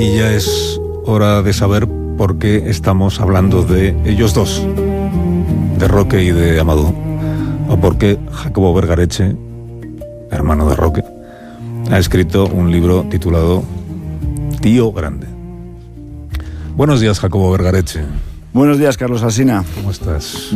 Y ya es hora de saber por qué estamos hablando de ellos dos, de Roque y de Amadou, o por qué Jacobo Vergareche, hermano de Roque, ha escrito un libro titulado Tío Grande. Buenos días, Jacobo Vergareche. Buenos días, Carlos Alsina. ¿Cómo estás?